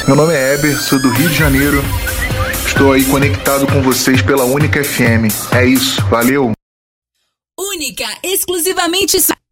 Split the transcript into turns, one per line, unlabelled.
Meu nome é Eber, sou do Rio de Janeiro. Estou aí conectado com vocês pela Única FM. É isso, valeu!
Única, exclusivamente